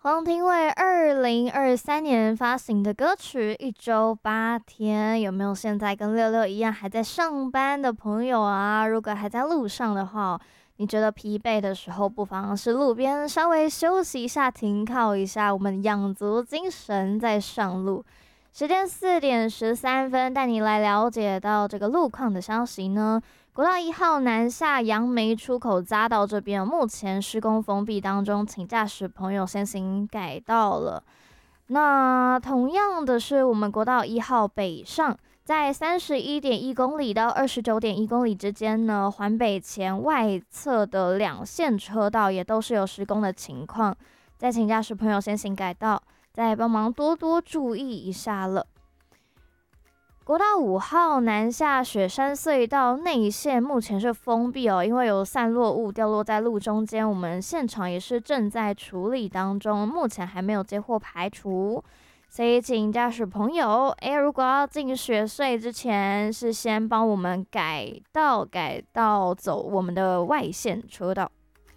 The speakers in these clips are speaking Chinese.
黄庭伟2023年发行的歌曲《一周8天》，有没有现在跟六六一样还在上班的朋友啊？如果还在路上的话，你觉得疲惫的时候，不妨是路边稍微休息一下，停靠一下，我们养足精神再上路。时间4点13分，带你来了解到这个路况的消息呢。国道1号南下杨梅出口匝道这边，目前施工封闭当中，请驾驶朋友先行改道了。那同样的是，我们国道1号北上，在31.1公里到29.1公里之间呢，环北前外侧的2线车道也都是有施工的情况，再请驾驶朋友先行改道，再帮忙多多注意一下了。国道5号南下雪山隧道内线目前是封闭哦，因为有散落物掉落在路中间，我们现场也是正在处理当中，目前还没有接获排除，所以请驾驶朋友，如果要进雪隧之前，是先帮我们改道走我们的外线车道。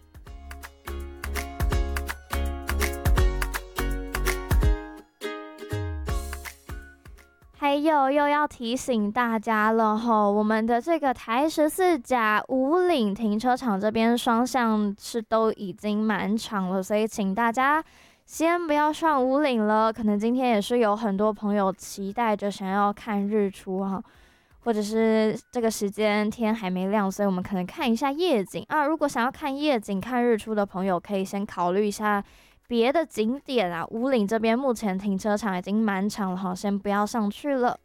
还有又要提醒大家了吼，我们的这个台14甲五岭停车场这边双向是都已经满场了，所以请大家先不要上五岭了。可能今天也是有很多朋友期待着想要看日出哈，或者是这个时间天还没亮，所以我们可能看一下夜景啊。如果想要看夜景、看日出的朋友，可以先考虑一下别的景点啊。五岭这边目前停车场已经满场了，好，先不要上去了。